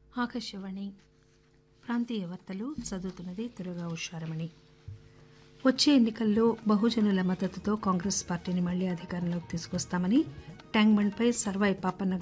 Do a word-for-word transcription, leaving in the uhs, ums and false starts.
ఆకాశవాణి ప్రాంతీయ వార్తలు చదువుతున్నది దుర్గా ఉషారమణి. వచ్చే ఎన్నికల్లో బహుజనుల మద్దతుతో కాంగ్రెస్ పార్టీని మళ్లీ అధికారంలోకి తీసుకొస్తామని ట్యాంక్ బండ్పై సర్వాయి పాపన్న